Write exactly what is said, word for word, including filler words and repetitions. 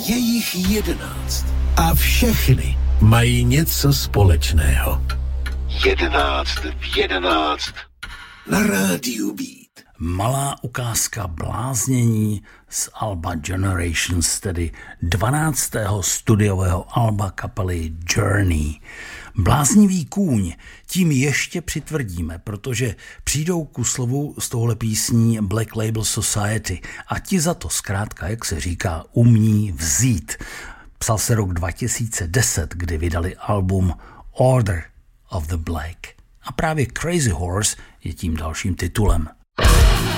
Je jich jedenáct a všechny mají něco společného. Jedenáct v jedenáct na rádiu Beat. Malá ukázka bláznění z alba Generations, tedy dvanáctého studiového alba kapely Journey. Bláznivý kůň, tím ještě přitvrdíme, protože přijdou ku slovu z tohle písní Black Label Society a ti za to zkrátka, jak se říká, umí vzít. Psal se rok dva tisíce deset, kdy vydali album Order of the Black. A právě Crazy Horse je tím dalším titulem.